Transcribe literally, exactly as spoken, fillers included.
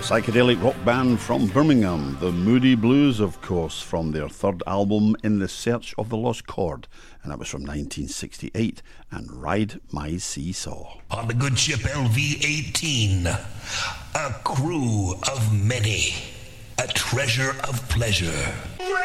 Psychedelic rock band from Birmingham, the Moody Blues, of course, from their third album, In the Search of the Lost Chord, and that was from nineteen sixty-eight, and Ride My Seesaw. On the good ship L V eighteen, a crew of many, a treasure of pleasure.